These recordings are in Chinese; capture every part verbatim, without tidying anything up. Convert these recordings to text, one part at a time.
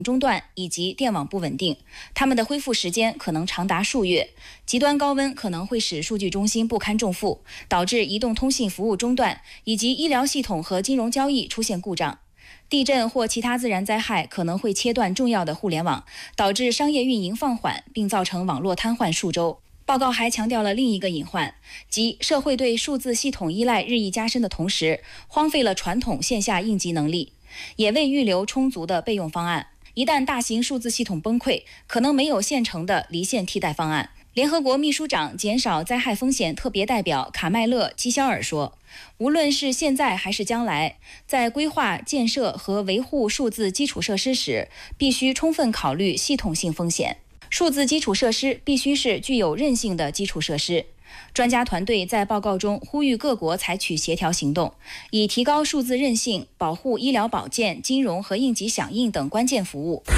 中断以及电网不稳定，它们的恢复时间可能长达数月。极端高温可能会使数据中心不堪重负，导致移动通信服务中断，以及医疗系统和金融交易出现故障。地震或其他自然灾害可能会切断重要的互联网，导致商业运营放缓，并造成网络瘫痪数周。报告还强调了另一个隐患，即社会对数字系统依赖日益加深的同时，荒废了传统线下应急能力，也未预留充足的备用方案。一旦大型数字系统崩溃，可能没有现成的离线替代方案。联合国秘书长减少灾害风险特别代表卡麦勒基肖尔说，无论是现在还是将来，在规划、建设和维护数字基础设施时，必须充分考虑系统性风险。数字基础设施必须是具有韧性的基础设施。专家团队在报告中呼吁各国采取协调行动，以提高数字韧性，保护医疗保健、金融和应急响应等关键服务。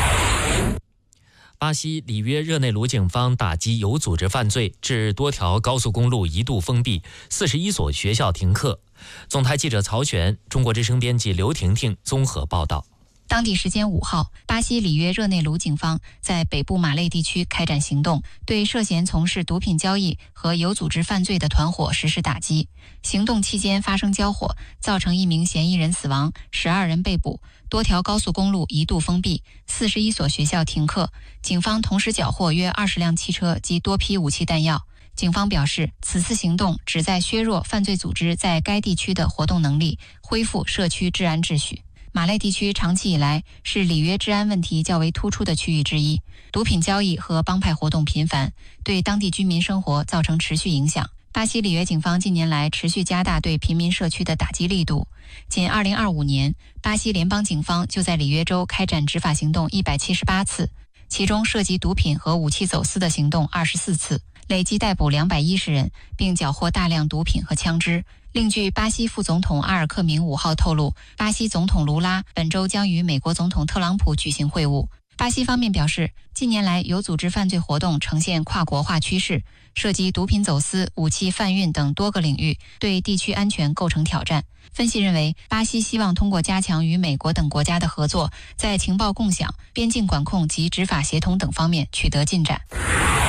巴西里约热内卢警方打击有组织犯罪，致多条高速公路一度封闭，四十一所学校停课。总台记者曹璇，中国之声编辑刘婷婷综合报道。 当地时间五号，巴西里约热内卢警方在北部马累地区开展行动，对涉嫌从事毒品交易和有组织犯罪的团伙实施打击。行动期间发生交火，造成一名嫌疑人死亡，十二人被捕，多条高速公路一度封闭，四十一所学校停课。警方同时缴获约二十辆汽车及多批武器弹药。警方表示，此次行动旨在削弱犯罪组织在该地区的活动能力，恢复社区治安秩序。马累地区长期以来是里约治安问题较为突出的区域之一，毒品交易和帮派活动频繁，对当地居民生活造成持续影响。巴西里约警方近年来持续加大对平民社区的打击力度。仅二零二五年，巴西联邦警方就在里约州开展执法行动一百七十八次，其中涉及毒品和武器走私的行动二十四次，累计逮捕两百一十人，并缴获大量毒品和枪支。另据巴西副总统阿尔克明五号透露，巴西总统卢拉本周将与美国总统特朗普举行会晤。巴西方面表示，近年来有组织犯罪活动呈现跨国化趋势，涉及毒品走私、武器贩运等多个领域，对地区安全构成挑战。分析认为，巴西希望通过加强与美国等国家的合作，在情报共享、边境管控及执法协同等方面取得进展。